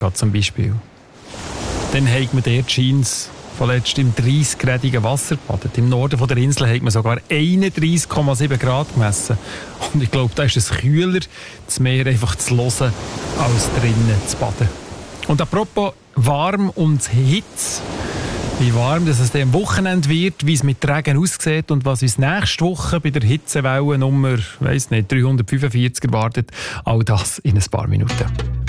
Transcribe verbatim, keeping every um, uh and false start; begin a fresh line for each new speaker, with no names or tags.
zum Beispiel. Dann hat man dort Jeans vorletzt im dreißig-gradigen Wasser gebadet. Im Norden von der Insel hat man sogar einunddreißig Komma sieben Grad gemessen. Und ich glaube, da ist es kühler, das Meer einfach zu hören, als drinnen zu baden. Und apropos warm und Hitze, wie warm dass es dann am Wochenende wird, wie es mit Regen aussieht und was uns nächste Woche bei der Hitzewelle Nummer weiss nicht, dreihundertfünfundvierzig erwartet, all das in ein paar Minuten.